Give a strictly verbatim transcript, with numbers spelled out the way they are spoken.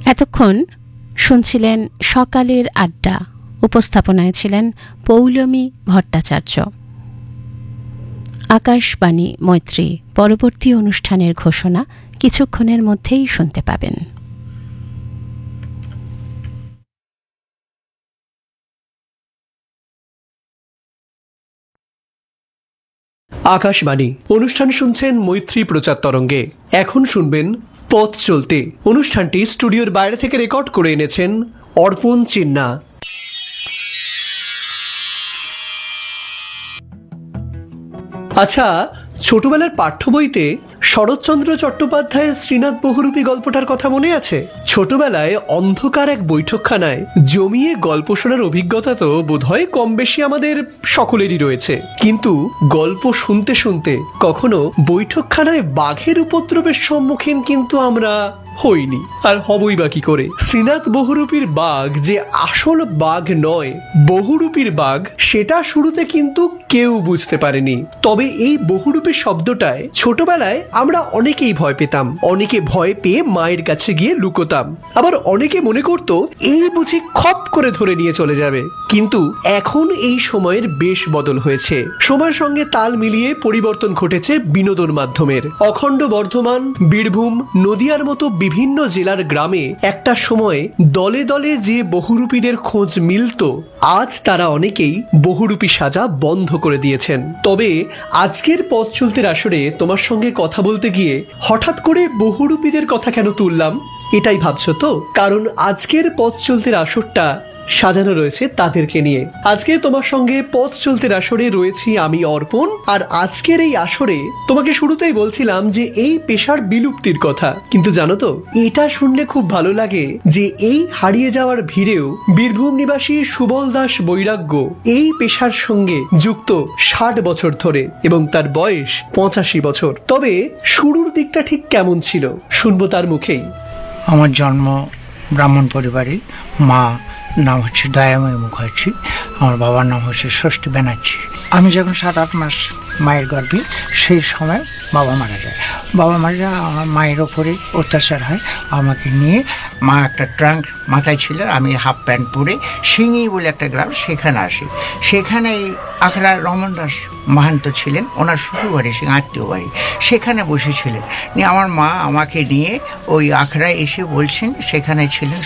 এতক্ষণ শুনছিলেন সকালের আড্ডা। উপস্থাপনায় ছিলেন পৌলমী ভট্টাচার্য। আকাশবাণী মৈত্রী পরবর্তী অনুষ্ঠানের ঘোষণা কিছুক্ষণের মধ্যেই শুনতে পাবেন। আকাশবাণী অনুষ্ঠান শুনছেন মৈত্রী প্রচার তরঙ্গে। এখন শুনবেন পথ চলতে। অনুষ্ঠানটি স্টুডিওর বাইরে থেকে রেকর্ড করে এনেছেন অর্পণ চিন্না। আচ্ছা, ছোটবেলার পাঠ্য বইতে শরৎচন্দ্র চট্টোপাধ্যায়ের শ্রীনাথ বহুরূপী গল্পটার কথা মনে আছে? ছোটবেলায় অন্ধকার এক বৈঠকখানায় জমিয়ে গল্প শোনার অভিজ্ঞতা তো বোধহয় কম বেশি আমাদের সকলেরই রয়েছে। কিন্তু গল্প শুনতে শুনতে কখনো বৈঠকখানায় বাঘের উপদ্রবের সম্মুখীন কিন্তু আমরা হইনি, আর হবই বা কি করে? শ্রীনাথ বহুরূপীর বাঘ যে আসল বাঘ নয়, বহুরূপীর বাঘ, সেটা শুরুতে কিন্তু কেউ বুঝতে পারেনি। তবে এই বহুরূপী শব্দটায় ছোটবেলায় আমরা অনেকেই ভয় পেতাম। অনেকে ভয় পেয়ে মায়ের কাছে গিয়ে লুকোতাম। আবার অনেকে মনে করত এই বুঝি খপ করে ধরে নিয়ে চলে যাবে। কিন্তু এখন এই সময়ের বেশ বদল হয়েছে। সময়ের সঙ্গে তাল মিলিয়ে পরিবর্তন ঘটেছে বিনোদন মাধ্যমের। অখণ্ড বর্ধমান, বীরভূম, নদিয়ার মতো বিভিন্ন জেলার গ্রামে একটা সময় দলে দলে যে বহুরূপীদের খোঁজ মিলত, আজ তারা অনেকেই বহুরূপী সাজা বন্ধ করে দিয়েছেন। তবে আজকের পথ চলতে আসরে তোমার সঙ্গে কথা বলতে গিয়ে হঠাৎ করে বহুরূপীদের কথা কেন তুললাম, এটাই ভাবছো তো? কারণ আজকের পথ চলতে আসরটা সাজানো রয়েছে তাদেরকে নিয়ে। আজকে তোমার সঙ্গে পথ চলতে আসরে রয়েছি আমি অর্পণ। আর আজকের এই আসরে তোমাকে শুরুতেই বলছিলাম যে এই পেশার বিলুপ্তির কথা, কিন্তু জানো তো, এটা শুনলে খুব ভালো লাগে যে এই হারিয়ে যাওয়ার ভিড়েও বীরভূম নিবাসী সুবল দাস বৈরাগ্য এই পেশার সঙ্গে যুক্ত ষাট বছর ধরে, এবং তার বয়স পঁচাশি বছর। তবে শুরুর দিকটা ঠিক কেমন ছিল শুনবো তার মুখেই। আমার জন্ম ব্রাহ্মণ পরিবারে। মা নাম হচ্ছে দয়াময়ী মুখার্জি, আমার বাবার নাম হচ্ছে ষষ্ঠী ব্যানার্জি। আমি যখন সাত আট মাস মায়ের গর্ভে, সেই সময় বাবা মারা যায়। বাবা মারা যায়, আমার মায়ের ওপরে অত্যাচার হয়। আমাকে নিয়ে মা একটা ট্রাঙ্ক মাথায় ছিল, আমি হাফ প্যান্ট পরে সিঙ্গি বলে একটা গ্রাম, সেখানে আসি। সেখানে এই আখড়া রমন দাস মাহান্ত ছিলেন, ওনার শ্বশুর বাড়ি, সে আত্মীয় বাড়ি, সেখানে বসেছিলেন। নিয়ে আমার মা আমাকে নিয়ে ওই আখড়ায় এসে বলছেন, সেখানে ছিলেন